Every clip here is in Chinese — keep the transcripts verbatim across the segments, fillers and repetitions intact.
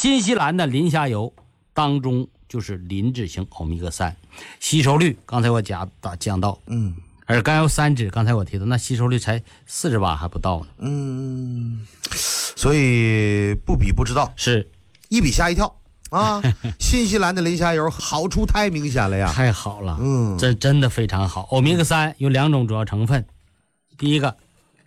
新西兰的磷虾油当中就是磷脂型欧米伽三，吸收率刚才我讲讲到， 嗯， 而甘油三酯刚才我提到，那吸收率才四十八还不到呢。 嗯，所以不比不知道， 是一比吓一跳啊！新西兰的磷虾油好处太明显了呀， 太好了， 嗯， 这真的非常好。欧米伽三有两种主要成分，第一个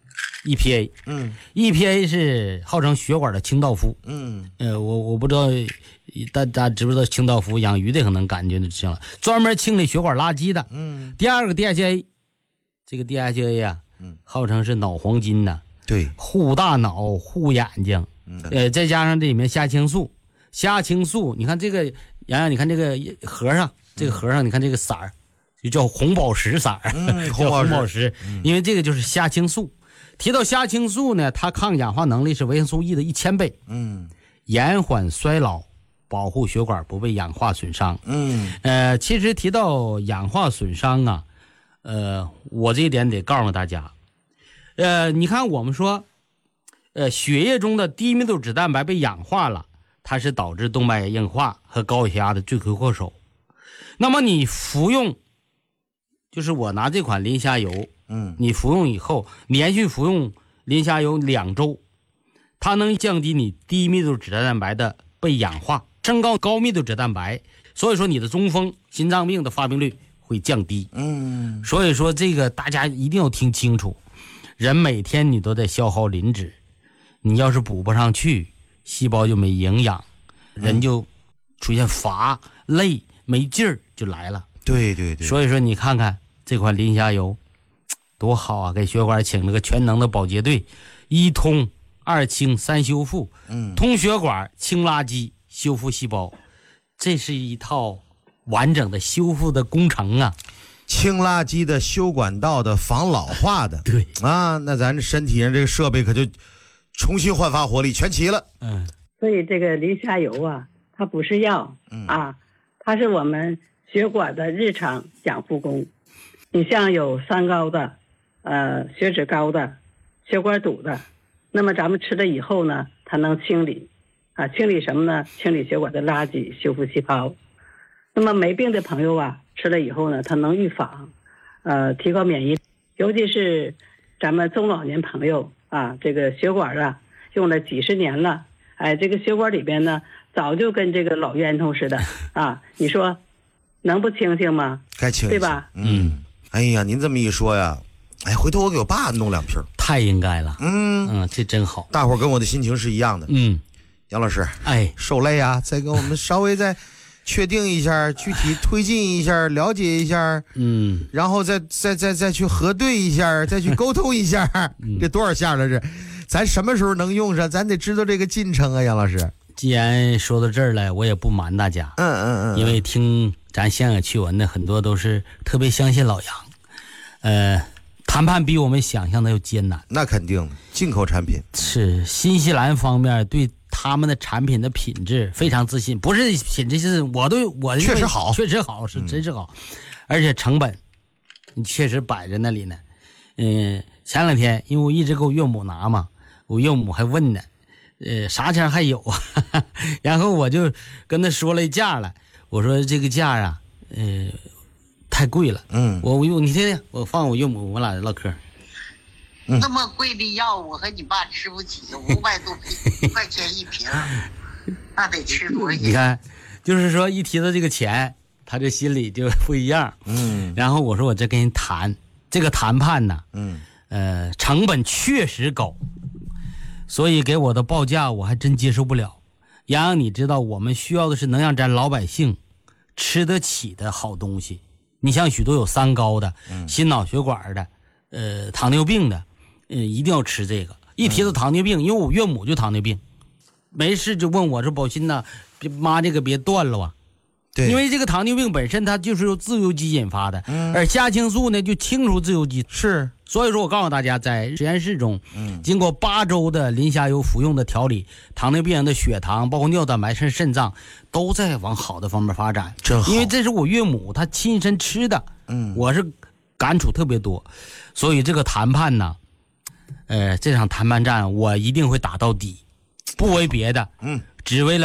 E P A， 嗯 ，E P A 是号称血管的清道夫， 嗯， 呃，我我不知道大家知不知道清道夫，养鱼的可能感觉就知道了，专门清理血管垃圾的。 嗯， 第二个 D H A， 这个 D H A 呀、啊， 嗯， 号称是脑黄金呐， 对， 护大脑、护眼睛， 嗯， 呃，再加上这里面虾青素，虾青素，你看这个洋洋，你看这个盒上，这个盒上，你看这个色儿，就叫红宝石色儿， 嗯， 叫红宝石， 嗯， 因为这个就是虾青素。提到虾青素呢，它抗氧化能力是维生素 E 的一千倍， 嗯， 延缓衰老，保护血管不被氧化损伤。 嗯， 呃，其实提到氧化损伤啊，呃，我这一点得告诉大家，呃，你看我们说，呃，血液中的低密度脂蛋白被氧化了，它是导致动脉硬化和高血压的罪魁祸首。那么你服用，就是我拿这款磷虾油， 嗯， 你服用以后，连续服用磷虾油两周，它能降低你低密度脂蛋白的被氧化，升高高密度脂蛋白，所以说你的中风、心脏病的发病率会降低。 嗯， 所以说这个大家一定要听清楚，人每天你都在消耗磷脂，你要是补不上去，细胞就没营养，人就出现乏、累、没劲儿就来了。 对对对， 所以说你看看这款磷虾油多好啊，给血管请了个全能的保洁队，一通二清三修复， 嗯， 通血管清垃圾修复细胞，这是一套完整的修复的工程啊， 清垃圾的、修管道的、防老化的， 对啊，那咱身体上这个设备可就重新焕发活力，全齐了。 嗯， 所以这个磷虾油啊，它不是药、 嗯、 啊，它是我们血管的日常养护工。你像有三高的，呃，血脂高的，血管堵的，那么咱们吃了以后呢，它能清理，啊，清理什么呢？清理血管的垃圾，修复细胞。那么没病的朋友啊，吃了以后呢，它能预防，呃，提高免疫力，尤其是咱们中老年朋友啊，这个血管啊，用了几十年了，哎，这个血管里边呢，早就跟这个老烟囱似的啊，你说能不清醒吗？ 该清， 对吧？ 嗯，哎呀，您这么一说呀，哎，回头我给我爸弄两瓶， 太应该了。 嗯嗯，这真好。 大伙儿跟我的心情是一样的。 嗯， 杨老师， 哎， 受累啊，再跟我们稍微再确定一下，具体推进一下，了解一下， 嗯， 然后再再再再去核对一下，再去沟通一下， 嗯、 这多少下了这？咱什么时候能用上？咱得知道这个进程啊，杨老师。 既然说到这儿来，我也不瞒大家， 嗯嗯嗯， 因为听咱乡野趣闻的很多都是特别相信老杨，呃，谈判比我们想象的要艰难。 那肯定的，进口产品是新西兰方面对他们的产品的品质非常自信，不是品质，是我对我确实好， 确实好，是真是好，嗯、而且成本你确实摆在那里呢。嗯，前两天因为我一直给我岳母拿嘛，我岳母还问呢。呃，啥钱还有啊？然后我就跟他说了一价了，我说这个价啊，呃，太贵了。 嗯， 我我你听听，我放我岳母，我俩唠嗑。 嗯、那么贵的药，我和你爸吃不起，五百多块钱一瓶，那得吃多少钱？ 你看，就是说一提到这个钱，他这心里就不一样。 嗯， 然后我说我这跟人谈这个谈判呢， 嗯， 呃，成本确实高。所以给我的报价我还真接受不了。洋洋，你知道我们需要的是能让咱老百姓吃得起的好东西。你像许多有三高的、嗯、心脑血管的、呃糖尿病的，呃一定要吃这个。一提到糖尿病，因为我岳母就糖尿病，没事就问我说：“宝鑫呐，妈这个别断了啊。” 对， 因为这个糖尿病本身它就是由自由基引发的，嗯、而虾青素呢就清除自由基， 是， 所以说我告诉大家，在实验室中， 嗯， 经过八周的磷虾油服用的调理，糖尿病人的血糖，包括尿蛋白、肾肾脏，都在往好的方面发展。 真好， 因为这是我岳母她亲身吃的， 嗯， 我是感触特别多，所以这个谈判呢，呃，这场谈判战我一定会打到底，不为别的， 嗯， 只为了。